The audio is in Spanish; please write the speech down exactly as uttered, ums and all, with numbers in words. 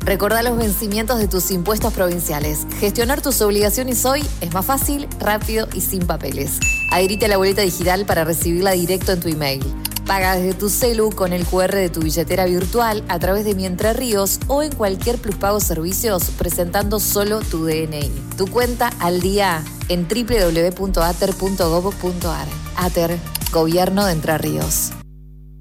Recordá los vencimientos de tus impuestos provinciales. Gestionar tus obligaciones hoy es más fácil, rápido y sin papeles. Adherite a la boleta digital para recibirla directo en tu email. Paga desde tu celu con el cu erre de tu billetera virtual a través de Mi Entre Ríos o en cualquier Pluspago Servicios presentando solo tu D N I. Tu cuenta al día en doble u doble u doble u punto ater punto gob punto ar. Ater, Gobierno de Entre Ríos.